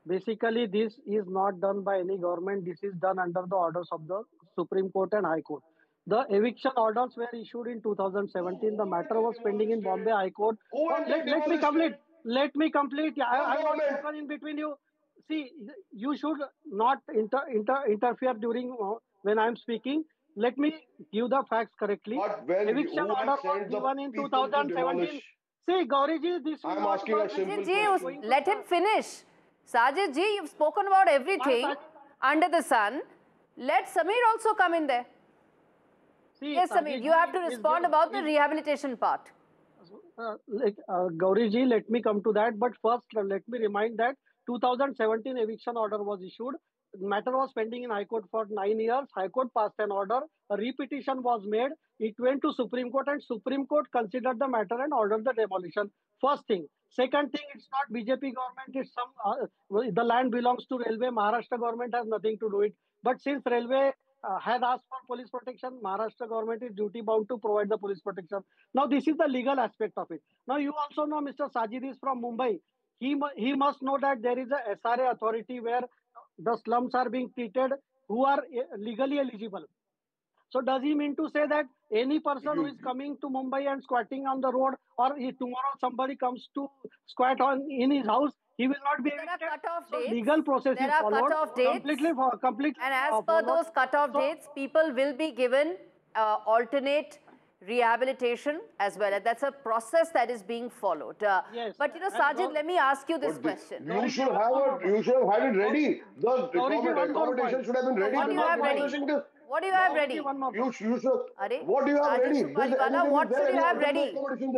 Basically, this is not done by any government. This is done under the orders of the Supreme Court and High Court. The eviction orders were issued in 2017. The matter was pending in Bombay High Court. Who went and Let me demolished complete. it? Let me complete. What I've not government? spoken in between you. See, you should not interfere during when I'm speaking. Let me give the facts correctly. But when Eviction who order has was sent the given in people to 2017. demolish? See, Gauriji, this will I'm not asking a work. simple Sajid ji, question. let him finish. Sajid ji, you've spoken about everything Sajid- under the sun. Let Sameer also come in there. See, Yes, Sameer, Sajid you have to ji, respond about the rehabilitation part. Gauriji, let me come to that. But first, let me remind that 2017 eviction order was issued. Matter was pending in High Court for 9 years. High Court passed an order. A repetition was made. It went to Supreme Court, and Supreme Court considered the matter and ordered the demolition. First thing. Second thing, it's not BJP government. It's some the land belongs to railway. Maharashtra government has nothing to do it. But since railway had asked for police protection, Maharashtra government is duty bound to provide the police protection. Now, this is the legal aspect of it. Now, you also know Mr. Sajid is from Mumbai. He must know that there is a SRA authority where the slums are being treated who are legally eligible. So does he mean to say that any person who is coming to Mumbai and squatting on the road, or if tomorrow somebody comes to squat on in his house, he will not be There are evicted? cut-off So dates. legal process There is are followed, cut-off dates. completely And as per followed. those cut-off So, dates, people will be given alternate rehabilitation as well. And that's a process that is being followed. Yes. But you know, And Sajid, let me ask you this question. You should have it ready. The Gauriji, one more accommodation point. should have been ready What do you before have ready? demolishing this. What do you have Gauriji, ready? one more point. You should. Arey, What do you have Sajid ready? Supariwala, what should you have ready?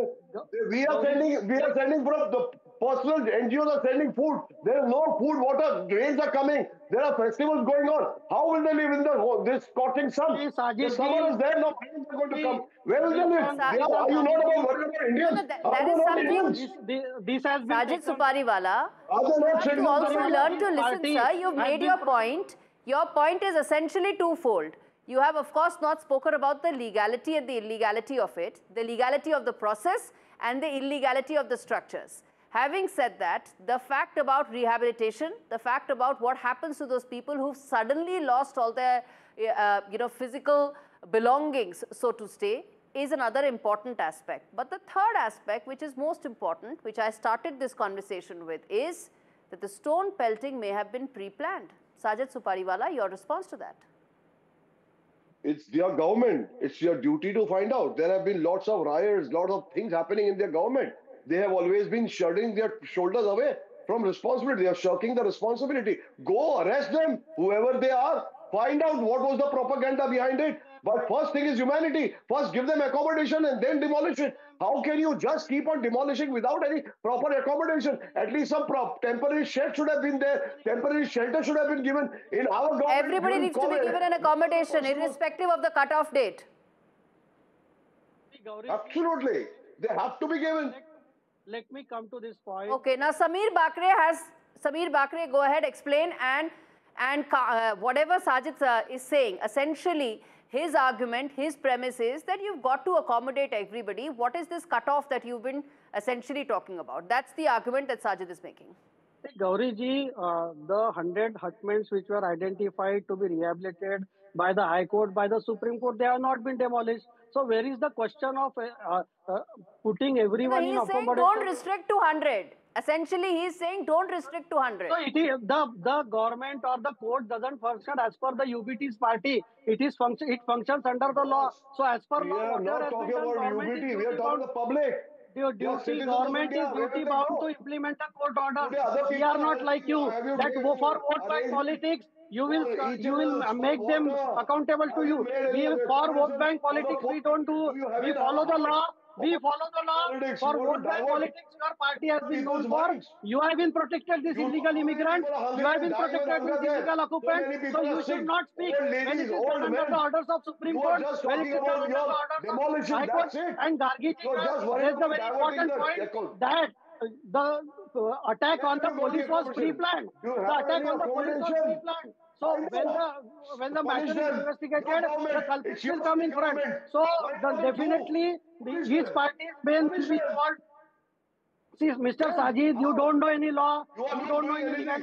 We are sending from the personal NGOs are sending food. There is no food, water, rains are coming. There are festivals going on. How will they live in this scorching sun? See, Sajid The summer ji, is there, now rains are going to see, come. Where will they this live? one, Sa- Are this has you not nothing to about do. worried about Indians? No, that Are they is not something. Indians? This has been Sajid taken. Supariwala, Are they you not have to citizens? also learn to listen, Party sir. You've has made been your point. Your point is essentially twofold. You have, of course, not spoken about the legality and the illegality of it, the legality of the process and the illegality of the structures. Having said that, the fact about rehabilitation, the fact about what happens to those people who've suddenly lost all their, physical belongings, so to say, is another important aspect. But the third aspect, which is most important, which I started this conversation with, is that the stone pelting may have been pre-planned. Sajid Supariwala, your response to that? It's their government. It's your duty to find out. There have been lots of riots, lots of things happening in their government. They have always been shutting their shoulders away from responsibility. They are shirking the responsibility. Go arrest them, whoever they are. Find out what was the propaganda behind it. But first thing is humanity. First give them accommodation and then demolish it. How can you just keep on demolishing without any proper accommodation? At least some temporary shed should have been there. Temporary shelter should have been given. In our government, Everybody during needs to be COVID, given an accommodation irrespective of the cut-off date. absolutely. They have to be given. Let me come to this point. Okay, now Sameer Bakre, go ahead, explain and whatever Sajid is saying, essentially his argument, his premise is that you've got to accommodate everybody. What is this cutoff that you've been essentially talking about? That's the argument that Sajid is making. Gauriji, the 100 hutments which were identified to be rehabilitated by the High Court, by the Supreme Court, they have not been demolished. So where is the question of putting everyone in He's saying accommodation? don't restrict to 100. Essentially, he's saying don't restrict to 100. So it is the government or the court doesn't function as per the UBT's party. It functions under the law. So as per We law, are whatever not has been talking done, about government is UBT. We are duty talking bound. about the public. Your They are duty, citizens of government India. is Where duty will they bound go? to implement the court order. Today, other We people are not like you have you that made for vote bank arrangements politics. You for each will other, for make them water? accountable to Have you you. made any We for vote accommodation bank for the politics poor? we don't do. Do you have We in follow the law. We heart follow the law. politics? For You want vote to bank divert politics, your party has been known people's for. minds. You have been protected this You know illegal how many immigrant. people are You hungry have and been dying with protected hunger this there? illegal So occupant. many So people are you should sick. not speak Old when ladies, it is old done under men. the orders of Supreme You are Court. just When it talking is done about under the your orders of demolition. High Court That's it. and Gargi You're just worried raised a about very diverting important the point echo. that the attack Where on have the you got the police was accommodation? pre-planned. Do you The have attack any on the police was accommodation? pre-planned. So Find out. when the Punish matter is them. investigated, Your the government. It's culprits your will come in state front. government. So Find out and do. definitely Punish each them. party's brain Punish will be them. involved. See, Mr. When? Sajid, you How? don't know any law. You are You not don't know doing any anything. legality.